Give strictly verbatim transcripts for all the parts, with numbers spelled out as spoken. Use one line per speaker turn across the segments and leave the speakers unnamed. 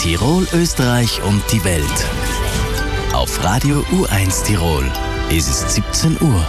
Tirol, Österreich und die Welt. Auf Radio U eins Tirol ist es siebzehn Uhr.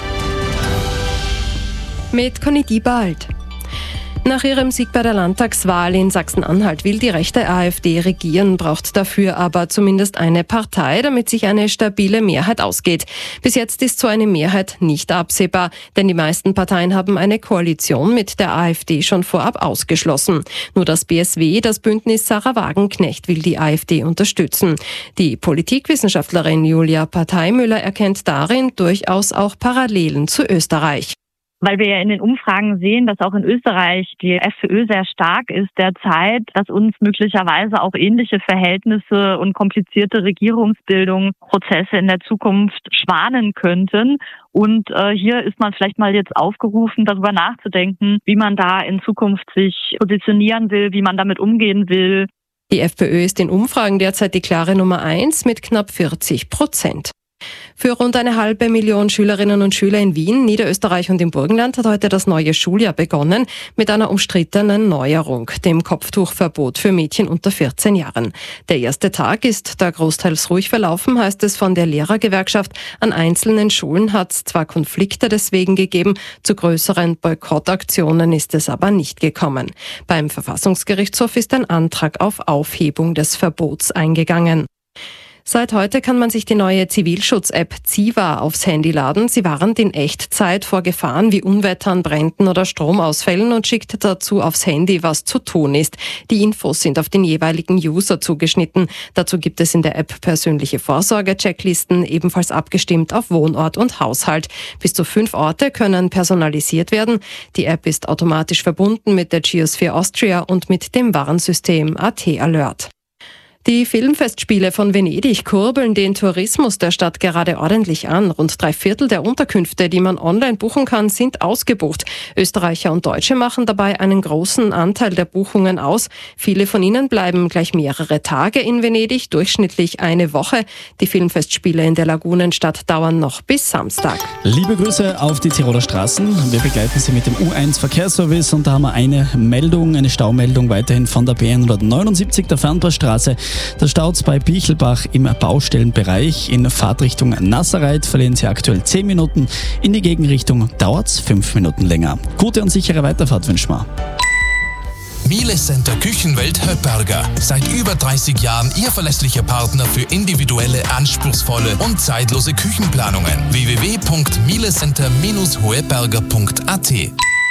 Mit Conny Diebald. Nach ihrem Sieg bei der Landtagswahl in Sachsen-Anhalt will die rechte AfD regieren, braucht dafür aber zumindest eine Partei, damit sich eine stabile Mehrheit ausgeht. Bis jetzt ist so eine Mehrheit nicht absehbar, denn die meisten Parteien haben eine Koalition mit der AfD schon vorab ausgeschlossen. Nur das B S W, das Bündnis Sarah Wagenknecht, will die AfD unterstützen. Die Politikwissenschaftlerin Julia Parteimüller erkennt darin durchaus auch Parallelen zu Österreich.
Weil wir ja in den Umfragen sehen, dass auch in Österreich die FPÖ sehr stark ist derzeit, dass uns möglicherweise auch ähnliche Verhältnisse und komplizierte Regierungsbildungsprozesse in der Zukunft schwanen könnten. Und äh, hier ist man vielleicht mal jetzt aufgerufen, darüber nachzudenken, wie man da in Zukunft sich positionieren will, wie man damit umgehen will.
Die FPÖ ist in Umfragen derzeit die klare Nummer eins mit knapp vierzig Prozent. Für rund eine halbe Million Schülerinnen und Schüler in Wien, Niederösterreich und im Burgenland hat heute das neue Schuljahr begonnen mit einer umstrittenen Neuerung, dem Kopftuchverbot für Mädchen unter vierzehn Jahren. Der erste Tag ist da großteils ruhig verlaufen, heißt es von der Lehrergewerkschaft. An einzelnen Schulen hat es zwar Konflikte deswegen gegeben, zu größeren Boykottaktionen ist es aber nicht gekommen. Beim Verfassungsgerichtshof ist ein Antrag auf Aufhebung des Verbots eingegangen. Seit heute kann man sich die neue Zivilschutz-App Ziva aufs Handy laden. Sie warnt in Echtzeit vor Gefahren wie Unwettern, Bränden oder Stromausfällen und schickt dazu aufs Handy, was zu tun ist. Die Infos sind auf den jeweiligen User zugeschnitten. Dazu gibt es in der App persönliche Vorsorge-Checklisten, ebenfalls abgestimmt auf Wohnort und Haushalt. Bis zu fünf Orte können personalisiert werden. Die App ist automatisch verbunden mit der Geosphere Austria und mit dem Warnsystem A T Alert. Die Filmfestspiele von Venedig kurbeln den Tourismus der Stadt gerade ordentlich an. Rund drei Viertel der Unterkünfte, die man online buchen kann, sind ausgebucht. Österreicher und Deutsche machen dabei einen großen Anteil der Buchungen aus. Viele von ihnen bleiben gleich mehrere Tage in Venedig, durchschnittlich eine Woche. Die Filmfestspiele in der Lagunenstadt dauern noch bis Samstag.
Liebe Grüße auf die Tiroler Straßen. Wir begleiten Sie mit dem U eins Verkehrsservice und da haben wir eine Meldung, eine Staumeldung weiterhin von der B hundertneunundsiebzig, der Fernpassstraße. Da staut es bei Bichelbach im Baustellenbereich. In Fahrtrichtung Nasserreit verlieren Sie aktuell zehn Minuten. In die Gegenrichtung dauert es fünf Minuten länger. Gute und sichere Weiterfahrt wünschen wir.
Miele Center Küchenwelt Höpperger. Seit über dreißig Jahren Ihr verlässlicher Partner für individuelle, anspruchsvolle und zeitlose Küchenplanungen. w w w punkt mielecenter Bindestrich hoeberger punkt a t.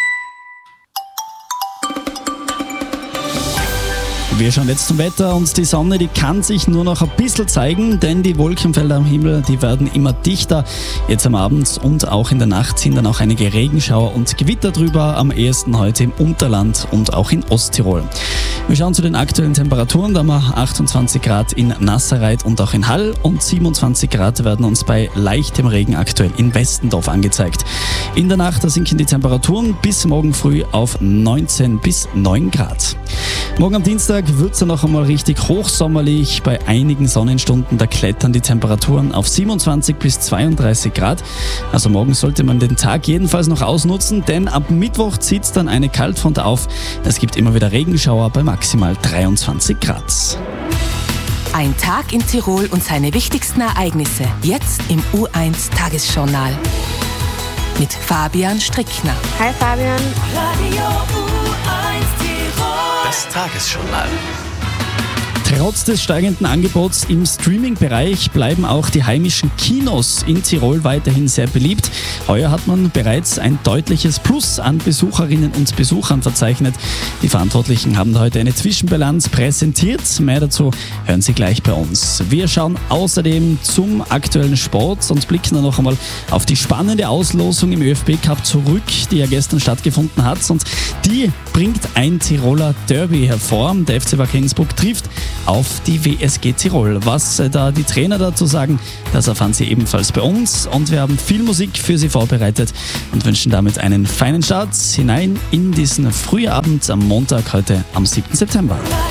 Wir schauen jetzt zum Wetter und die Sonne, die kann sich nur noch ein bisschen zeigen, denn die Wolkenfelder am Himmel, die werden immer dichter. Jetzt am Abend und auch in der Nacht sind dann auch einige Regenschauer und Gewitter drüber, am ehesten heute im Unterland und auch in Osttirol. Wir schauen zu den aktuellen Temperaturen, da haben wir achtundzwanzig Grad in Nasserreit und auch in Hall und siebenundzwanzig Grad werden uns bei leichtem Regen aktuell in Westendorf angezeigt. In der Nacht, da sinken die Temperaturen bis morgen früh auf neunzehn bis neun Grad. Morgen am Dienstag wird es dann noch einmal richtig hochsommerlich. Bei einigen Sonnenstunden, da klettern die Temperaturen auf siebenundzwanzig bis zweiunddreißig Grad. Also morgen sollte man den Tag jedenfalls noch ausnutzen, denn ab Mittwoch zieht dann eine Kaltfront auf. Es gibt immer wieder Regenschauer bei maximal dreiundzwanzig Grad.
Ein Tag in Tirol und seine wichtigsten Ereignisse. Jetzt im U eins Tagesjournal. Mit Fabian Strickner.
Hi Fabian.
Radio U eins Tirol.
Das Tagesjournal.
Trotz des steigenden Angebots im Streaming-Bereich bleiben auch die heimischen Kinos in Tirol weiterhin sehr beliebt. Heuer hat man bereits ein deutliches Plus an Besucherinnen und Besuchern verzeichnet. Die Verantwortlichen haben heute eine Zwischenbilanz präsentiert. Mehr dazu hören Sie gleich bei uns. Wir schauen außerdem zum aktuellen Sport und blicken dann noch einmal auf die spannende Auslosung im ÖFB-Cup zurück, die ja gestern stattgefunden hat. Und die bringt ein Tiroler Derby hervor. Der F C Wacker Innsbruck trifft auf die W S G Tirol. Was da die Trainer dazu sagen, das erfahren Sie ebenfalls bei uns. Und wir haben viel Musik für Sie vorbereitet und wünschen damit einen feinen Start hinein in diesen Frühabend am Montag, heute am siebten September.